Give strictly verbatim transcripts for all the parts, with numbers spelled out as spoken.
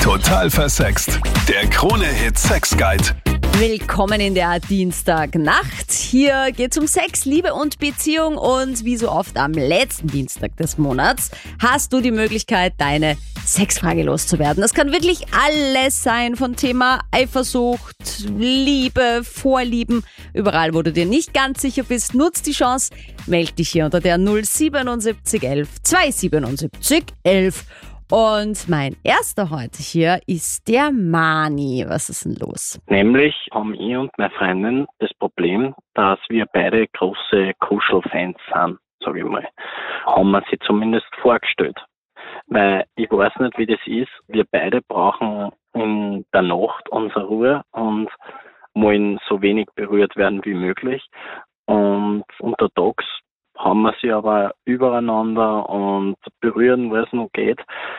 Total versext. Der Krone-Hit Sex Guide. Willkommen in der Dienstagnacht. Hier geht's um Sex, Liebe und Beziehung und wie so oft am letzten Dienstag des Monats hast du die Möglichkeit, deine Sexfrage loszuwerden. Das kann wirklich alles sein, von Thema Eifersucht, Liebe, Vorlieben. Überall, wo du dir nicht ganz sicher bist, nutz die Chance, meld dich hier unter der null siebenundsiebzig elf zweihundertsiebenundsiebzig elf. Und mein erster heute hier ist der Mani. Was ist denn los? Nämlich haben ich und meine Freundin das Problem, dass wir beide große Kuschelfans sind, sage ich mal. Haben wir sie zumindest vorgestellt. Weil ich weiß nicht, wie das ist. Wir beide brauchen in der Nacht unsere Ruhe und wollen so wenig berührt werden wie möglich. Und untertags haben wir sie aber übereinander und berühren, wo es noch geht.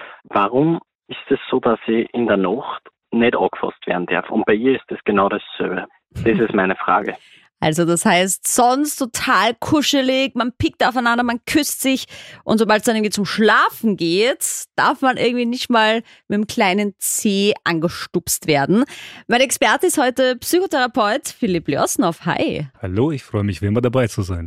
Warum ist es so, dass ich in der Nacht nicht angefasst werden darf? Und bei ihr ist das genau dasselbe. Das ist meine Frage. Also das heißt, sonst total kuschelig, man pickt aufeinander, man küsst sich und sobald es dann irgendwie zum Schlafen geht, darf man irgendwie nicht mal mit dem kleinen Zeh angestupst werden. Mein Experte ist heute Psychotherapeut Philipp Liosnow. Hi. Hallo, ich freue mich, wie immer dabei zu sein.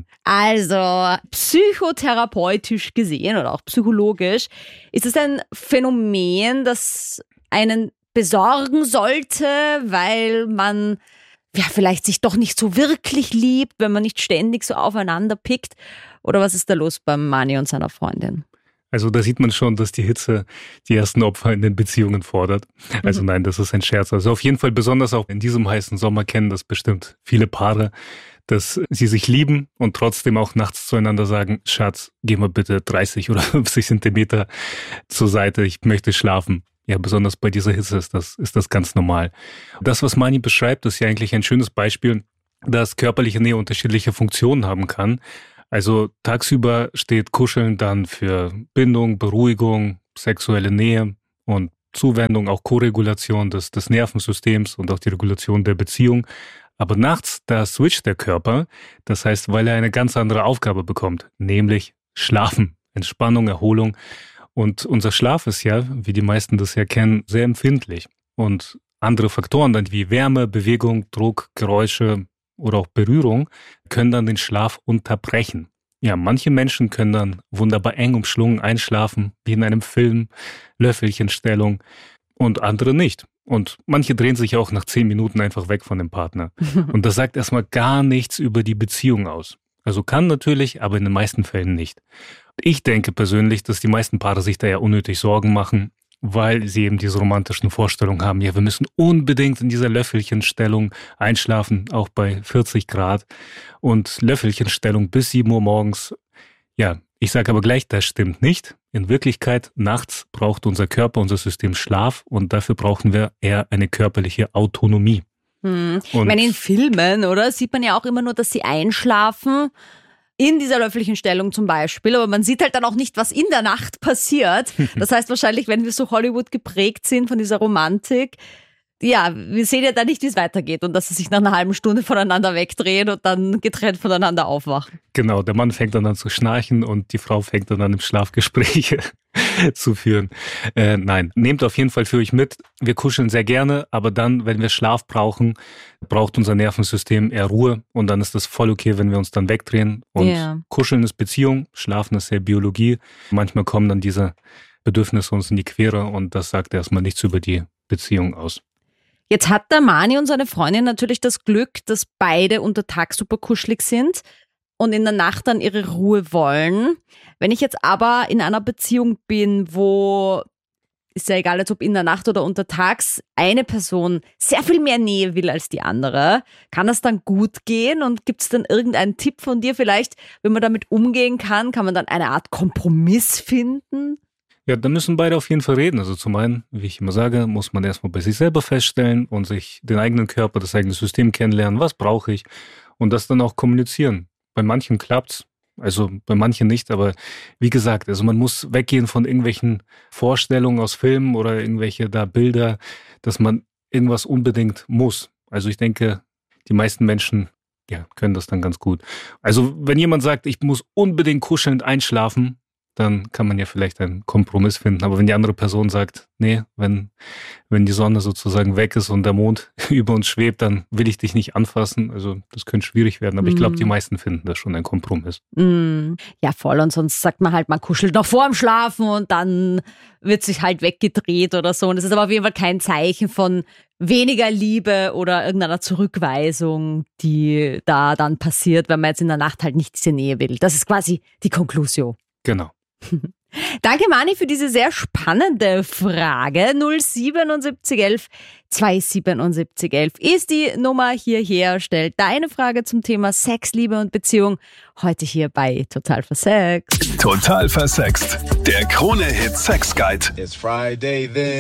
Also psychotherapeutisch gesehen oder auch psychologisch, ist es ein Phänomen, das einen besorgen sollte, weil man ja, vielleicht sich doch nicht so wirklich liebt, wenn man nicht ständig so aufeinander pickt? Oder was ist da los beim Mani und seiner Freundin? Also da sieht man schon, dass die Hitze die ersten Opfer in den Beziehungen fordert. Also mhm. nein, das ist ein Scherz. Also auf jeden Fall besonders auch in diesem heißen Sommer kennen das bestimmt viele Paare, dass sie sich lieben und trotzdem auch nachts zueinander sagen, Schatz, geh mal bitte dreißig oder fünfzig Zentimeter zur Seite, ich möchte schlafen. Ja, besonders bei dieser Hitze ist das, ist das ganz normal. Das, was Mani beschreibt, ist ja eigentlich ein schönes Beispiel, dass körperliche Nähe unterschiedliche Funktionen haben kann. Also tagsüber steht Kuscheln dann für Bindung, Beruhigung, sexuelle Nähe und Zuwendung, auch Koregulation des, des Nervensystems und auch die Regulation der Beziehung. Aber nachts, da switcht der Körper, das heißt, weil er eine ganz andere Aufgabe bekommt, nämlich Schlafen, Entspannung, Erholung. Und unser Schlaf ist ja, wie die meisten das ja kennen, sehr empfindlich. Und andere Faktoren dann wie Wärme, Bewegung, Druck, Geräusche oder auch Berührung können dann den Schlaf unterbrechen. Ja, manche Menschen können dann wunderbar eng umschlungen einschlafen, wie in einem Film, Löffelchenstellung, und andere nicht. Und manche drehen sich auch nach zehn Minuten einfach weg von dem Partner. Und das sagt erstmal gar nichts über die Beziehung aus. Also kann natürlich, aber in den meisten Fällen nicht. Ich denke persönlich, dass die meisten Paare sich da ja unnötig Sorgen machen, weil sie eben diese romantischen Vorstellungen haben, ja, wir müssen unbedingt in dieser Löffelchenstellung einschlafen, auch bei vierzig Grad und Löffelchenstellung bis sieben Uhr morgens. Ja, ich sage aber gleich, das stimmt nicht. In Wirklichkeit, nachts braucht unser Körper, unser System Schlaf und dafür brauchen wir eher eine körperliche Autonomie. Hm. Ich meine, in Filmen, oder, sieht man ja auch immer nur, dass sie einschlafen, in dieser Löffelchenstellung zum Beispiel, aber man sieht halt dann auch nicht, was in der Nacht passiert. Das heißt wahrscheinlich, wenn wir so Hollywood geprägt sind von dieser Romantik, ja, wir sehen ja dann nicht, wie es weitergeht und dass sie sich nach einer halben Stunde voneinander wegdrehen und dann getrennt voneinander aufwachen. Genau, der Mann fängt dann an zu schnarchen und die Frau fängt dann an im Schlafgespräche zu führen. Äh, nein, nehmt auf jeden Fall für euch mit. Wir kuscheln sehr gerne, aber dann, wenn wir Schlaf brauchen, braucht unser Nervensystem eher Ruhe und dann ist das voll okay, wenn wir uns dann wegdrehen. Und yeah. Kuscheln ist Beziehung, Schlafen ist ja Biologie. Manchmal kommen dann diese Bedürfnisse uns in die Quere und das sagt erstmal nichts über die Beziehung aus. Jetzt hat der Mani und seine Freundin natürlich das Glück, dass beide unter Tag super kuschelig sind und in der Nacht dann ihre Ruhe wollen. Wenn ich jetzt aber in einer Beziehung bin, wo, ist ja egal, jetzt ob in der Nacht oder untertags, eine Person sehr viel mehr Nähe will als die andere, kann das dann gut gehen? Und gibt es dann irgendeinen Tipp von dir vielleicht, wie man damit umgehen kann? Kann man dann eine Art Kompromiss finden? Ja, da müssen beide auf jeden Fall reden. Also zum einen, wie ich immer sage, muss man erstmal bei sich selber feststellen und sich den eigenen Körper, das eigene System kennenlernen. Was brauche ich? Und das dann auch kommunizieren. Bei manchen klappt's, also bei manchen nicht. Aber wie gesagt, also man muss weggehen von irgendwelchen Vorstellungen aus Filmen oder irgendwelche da Bilder, dass man irgendwas unbedingt muss. Also ich denke, die meisten Menschen ja, können das dann ganz gut. Also wenn jemand sagt, ich muss unbedingt kuschelnd einschlafen, dann kann man ja vielleicht einen Kompromiss finden. Aber wenn die andere Person sagt, nee, wenn, wenn die Sonne sozusagen weg ist und der Mond über uns schwebt, dann will ich dich nicht anfassen. Also das könnte schwierig werden. Aber mm. ich glaube, die meisten finden das schon ein Kompromiss. Mm. Ja, voll. Und sonst sagt man halt, man kuschelt noch vor dem Schlafen und dann wird sich halt weggedreht oder so. Und das ist aber auf jeden Fall kein Zeichen von weniger Liebe oder irgendeiner Zurückweisung, die da dann passiert, wenn man jetzt in der Nacht halt nicht diese Nähe will. Das ist quasi die Konklusion. Genau. Danke, Mani, für diese sehr spannende Frage. null siebenundsiebzig elf zweihundertsiebenundsiebzig elf ist die Nummer hierher. Stellt deine Frage zum Thema Sex, Liebe und Beziehung heute hier bei Total Versext. Total Versext. Der Krone-Hit Sex Guide. It's Friday then.